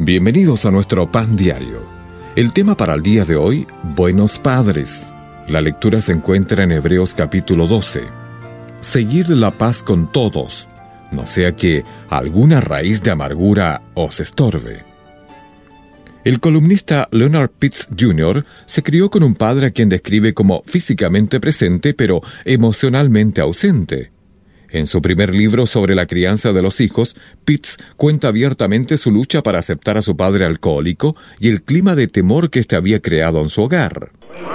Bienvenidos a nuestro Pan Diario. El tema para el día de hoy, buenos padres. La lectura se encuentra en Hebreos capítulo 12. Seguid la paz con todos, no sea que alguna raíz de amargura os estorbe. El columnista Leonard Pitts Jr. se crió con un padre a quien describe como físicamente presente pero emocionalmente ausente. En su primer libro sobre la crianza de los hijos, Pitts cuenta abiertamente su lucha para aceptar a su padre alcohólico y el clima de temor que éste había creado en su hogar.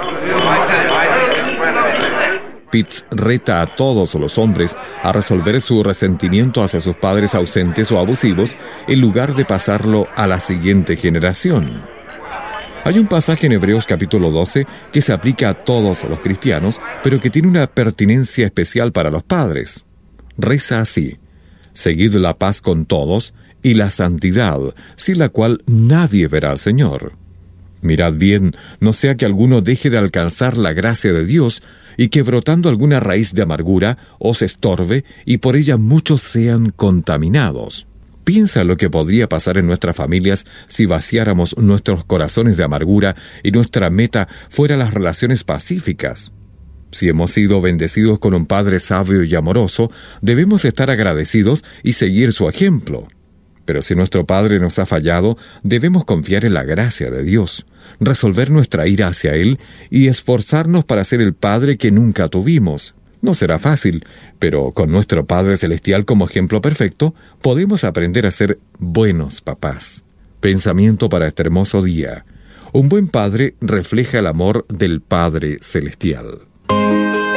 Pitts reta a todos los hombres a resolver su resentimiento hacia sus padres ausentes o abusivos en lugar de pasarlo a la siguiente generación. Hay un pasaje en Hebreos capítulo 12 que se aplica a todos los cristianos, pero que tiene una pertinencia especial para los padres. Reza así: seguid la paz con todos y la santidad, sin la cual nadie verá al Señor. Mirad bien, no sea que alguno deje de alcanzar la gracia de Dios y que brotando alguna raíz de amargura os estorbe y por ella muchos sean contaminados. Piensa lo que podría pasar en nuestras familias si vaciáramos nuestros corazones de amargura y nuestra meta fuera las relaciones pacíficas. Si hemos sido bendecidos con un Padre sabio y amoroso, debemos estar agradecidos y seguir su ejemplo. Pero si nuestro Padre nos ha fallado, debemos confiar en la gracia de Dios, resolver nuestra ira hacia Él y esforzarnos para ser el Padre que nunca tuvimos. No será fácil, pero con nuestro Padre Celestial como ejemplo perfecto, podemos aprender a ser buenos papás. Pensamiento para este hermoso día. Un buen padre refleja el amor del Padre Celestial.